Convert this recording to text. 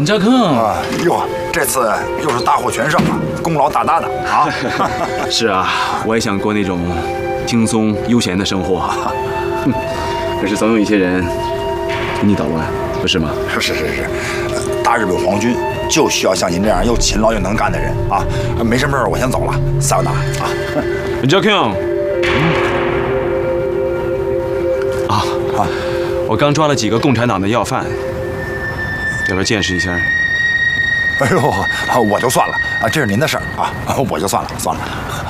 家坑啊！哟，这次又是大获全胜啊，功劳大大的啊！ 是啊，我也想过那种轻松悠闲的生活，可是总有一些人给你捣乱，不是吗？ 是，大日本皇军就需要像您这样又勤劳又能干的人啊！没什么事，我先走了，撒由那拉啊！ 家坑，我刚抓了几个共产党的要犯，要不要见识一下？ 哎呦，我就算了啊，这是您的事儿啊，我就算了。